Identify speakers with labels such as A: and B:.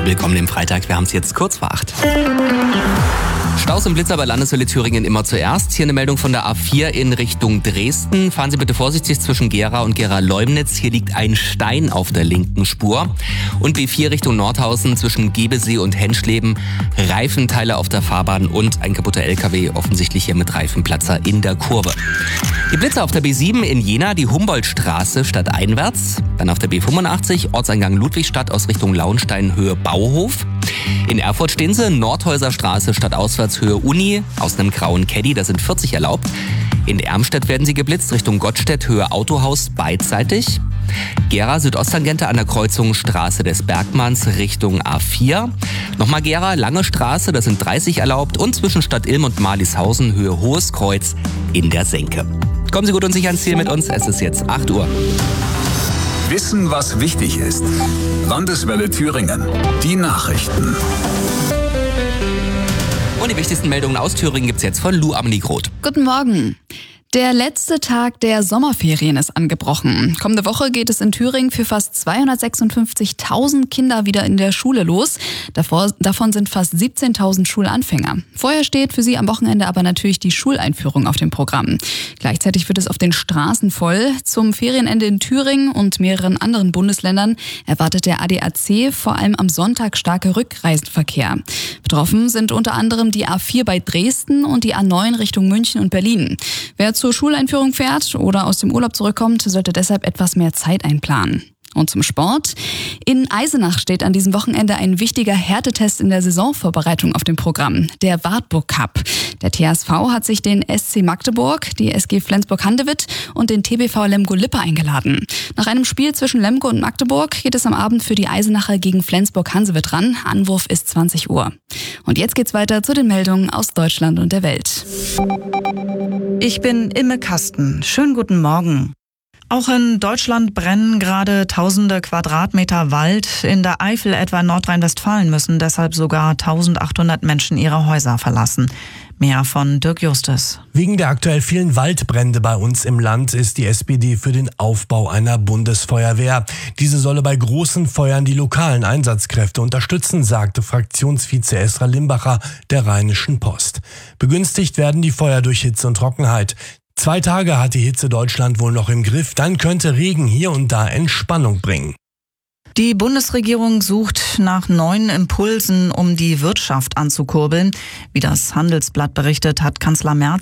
A: Willkommen im Freitag, wir haben es jetzt kurz vor 8. Staus und Blitzer bei Landeshölle Thüringen immer zuerst. Hier eine Meldung von der A4 in Richtung Dresden. Fahren Sie bitte vorsichtig zwischen Gera und Gera-Leumnitz. Hier liegt ein Stein auf der linken Spur. Und B4 Richtung Nordhausen zwischen Gebesee und Henschleben. Reifenteile auf der Fahrbahn und ein kaputter LKW, offensichtlich hier mit Reifenplatzer in der Kurve. Die Blitzer auf der B7 in Jena, die Humboldtstraße stadteinwärts. Dann auf der B85 Ortseingang Ludwigstadt aus Richtung Launstein Höhe Bauhof. In Erfurt stehen sie, Nordhäuser Straße stadtauswärts Höhe Uni, aus einem grauen Caddy, da sind 40 erlaubt. In Ermstedt werden sie geblitzt, Richtung Gottstedt Höhe Autohaus beidseitig. Gera Südosttangente an der Kreuzung Straße des Bergmanns Richtung A4. Nochmal Gera, Lange Straße, da sind 30 erlaubt. Und zwischen Stadt Ilm und Marlishausen Höhe Hohes Kreuz in der Senke. Kommen Sie gut und sicher ans Ziel mit uns, es ist jetzt 8 Uhr.
B: Wissen, was wichtig ist. Landeswelle Thüringen. Die Nachrichten.
A: Und die wichtigsten Meldungen aus Thüringen gibt's jetzt von Lou Amelie Groth.
C: Guten Morgen. Der letzte Tag der Sommerferien ist angebrochen. Kommende Woche geht es in Thüringen für fast 256.000 Kinder wieder in der Schule los. Davon sind fast 17.000 Schulanfänger. Vorher steht für sie am Wochenende aber natürlich die Schuleinführung auf dem Programm. Gleichzeitig wird es auf den Straßen voll. Zum Ferienende in Thüringen und mehreren anderen Bundesländern erwartet der ADAC vor allem am Sonntag starke Rückreisenverkehr. Betroffen sind unter anderem die A4 bei Dresden und die A9 Richtung München und Berlin. Wer zur Schuleinführung fährt oder aus dem Urlaub zurückkommt, sollte deshalb etwas mehr Zeit einplanen. Und zum Sport. In Eisenach steht an diesem Wochenende ein wichtiger Härtetest in der Saisonvorbereitung auf dem Programm, der Wartburg Cup. Der THSV hat sich den SC Magdeburg, die SG Flensburg-Handewitt und den TBV Lemgo-Lippe eingeladen. Nach einem Spiel zwischen Lemgo und Magdeburg geht es am Abend für die Eisenacher gegen Flensburg-Handewitt ran. Anwurf ist 20 Uhr. Und jetzt geht's weiter zu den Meldungen aus Deutschland und der Welt.
D: Ich bin Imme Kasten. Schönen guten Morgen. Auch in Deutschland brennen gerade tausende Quadratmeter Wald. In der Eifel etwa in Nordrhein-Westfalen müssen deshalb sogar 1800 Menschen ihre Häuser verlassen. Mehr von Dirk Justus.
E: Wegen der aktuell vielen Waldbrände bei uns im Land ist die SPD für den Aufbau einer Bundesfeuerwehr. Diese solle bei großen Feuern die lokalen Einsatzkräfte unterstützen, sagte Fraktionsvize Esra Limbacher der Rheinischen Post. Begünstigt werden die Feuer durch Hitze und Trockenheit. 2 Tage hat die Hitze Deutschland wohl noch im Griff, dann könnte Regen hier und da Entspannung bringen.
D: Die Bundesregierung sucht nach neuen Impulsen, um die Wirtschaft anzukurbeln. Wie das Handelsblatt berichtet, hat Kanzler Merz